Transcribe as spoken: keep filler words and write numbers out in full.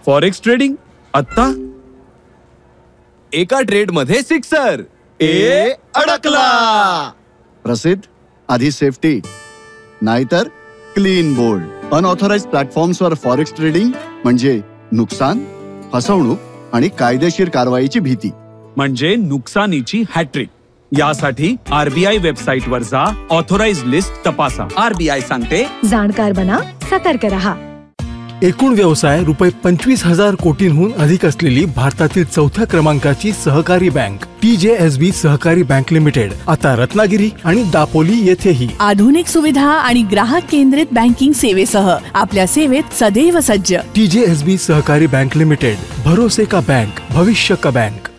Forex trading आता एका trade मध्ये सिक्सर ए अडकला. प्रसिद्ध आधी सेफ्टी नाहीतर clean bowled. Unauthorised प्लॅटफॉर्म्सवर forex trading म्हणजे नुकसान, फसवणूक आणि कायदेशीर कारवाईची भीती. म्हणजे नुकसानीची हॅट्रिक. यासाठी आरबीआय वेबसाईट वर जा, ऑथोराइज लिस्ट तपासा. आरबीआय सांगते, जाणकार बना, सतर्क रहा. एकूण व्यवसाय रुपये पंचवीस हजार कोटींहून अधिक असलेली भारतातील चौथ्या क्रमांकाची सहकारी बँक टी जे एस बी सहकारी बँक लिमिटेड आता रत्नागिरी आणि दापोली येथेही आधुनिक सुविधा आणि ग्राहक केंद्रित बँकिंग सेवेसह आपल्या सेवेत सदैव सज्ज. टी जे एस बी सहकारी बँक लिमिटेड, भरोसे का बैंक, भविष्य का बैंक.